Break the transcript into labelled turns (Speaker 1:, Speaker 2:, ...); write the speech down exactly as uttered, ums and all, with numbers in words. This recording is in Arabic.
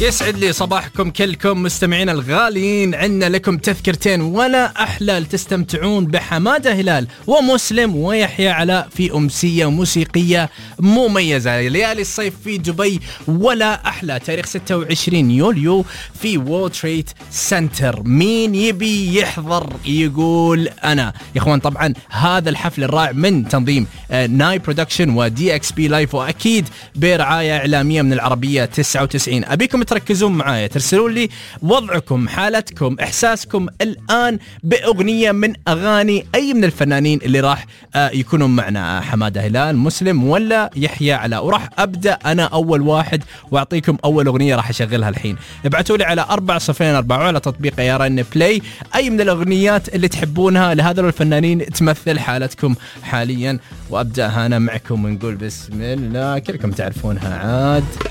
Speaker 1: يسعد لي صباحكم كلكم مستمعين الغاليين. عندنا لكم تذكرتين ولا أحلى تستمتعون بحمادة هلال ومسلم ويحيى علاء في أمسية موسيقية مميزة ليالي الصيف في دبي. ولا أحلى تاريخ ستة وعشرين يوليو في وول تريد سنتر. مين يبي يحضر يقول أنا يا إخوان. طبعا هذا الحفل الرائع من تنظيم ناي برودكشن ودي اكس بي لايف، وأكيد برعاية إعلامية من العربية تسعة وتسعين. أبيكم تركزون معايا، ترسلوا لي وضعكم، حالتكم، إحساسكم الآن بأغنية من أغاني أي من الفنانين اللي راح يكونون معنا، حمادة هلال، مسلم ولا يحيى علاء. وراح أبدأ أنا أول واحد وأعطيكم أول أغنية راح أشغلها الحين. ابعتوا لي على أربعة صفرين أربعة على تطبيق يارن بلاي أي من الأغنيات اللي تحبونها لهذا الفنانين تمثل حالتكم حاليا. وأبدأ أنا معكم ونقول بسم الله. كلكم تعرفونها عاد.